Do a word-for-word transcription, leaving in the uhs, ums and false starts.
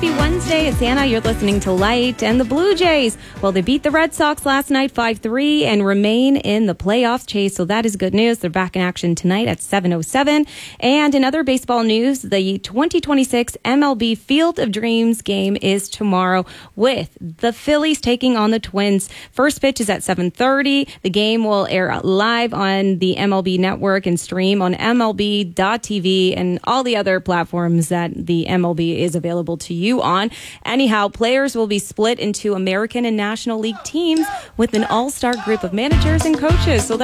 Happy Wednesday. It's Anna. You're listening to Light. And the Blue Jays, well, they beat the Red Sox last night five three and remain in the playoffs chase. So that is good news. They're back in action tonight at seven oh seven. And in other baseball news, the twenty twenty-six M L B Field of Dreams game is tomorrow with the Phillies taking on the Twins. First pitch is at seven thirty. The game will air live on the M L B network and stream on M L B dot T V and all the other platforms that the M L B is available to you on. Anyhow, players will be split into American and National League teams with an all-star group of managers and coaches. So